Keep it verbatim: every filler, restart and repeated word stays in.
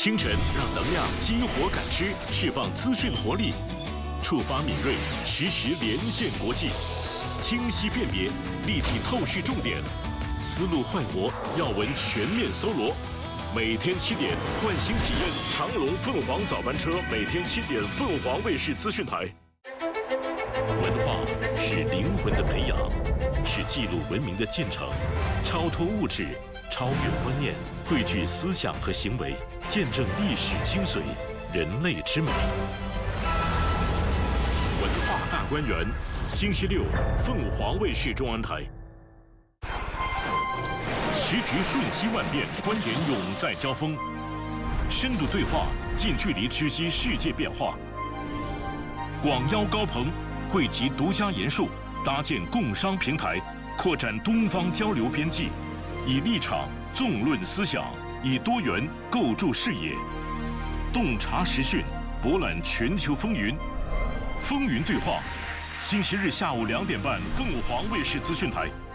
清晨让能量激活感知，释放资讯活力，触发敏锐，实时连线国际，清晰辨别，立体透视重点，思路焕活，要闻全面搜罗。每天七点，唤醒体验长隆凤凰早班车，每天七点，凤凰卫视资讯台。文化是灵魂的培养，是记录文明的进程，超脱物质，超越观念，汇聚思想和行为，见证历史精髓，人类之美。文化大观园，星期六，凤凰卫视中文台。时局瞬息万变，观点永在交锋，深度对话，近距离直击世界变化。广邀高朋，汇集独家研述，搭建共商平台，扩展东方交流边际，以立场纵论思想，以多元构筑视野，洞察时讯，博览全球风云。风云对话，星期日下午两点半，凤凰卫视资讯台。